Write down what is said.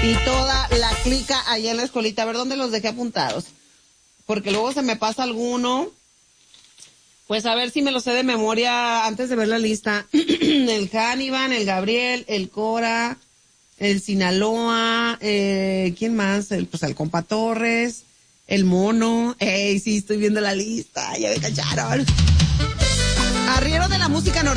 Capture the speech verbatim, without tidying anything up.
Y toda la clica allá en la escuelita. A ver dónde los dejé apuntados. Porque luego se me pasa alguno. Pues a ver si me lo sé de memoria antes de ver la lista. El Hannibal, el Gabriel, el Cora, el Sinaloa, eh, ¿quién más? El, pues el compa Torres, el Mono. Ey, sí, estoy viendo la lista, ya me cacharon. Arriero de la música norteña.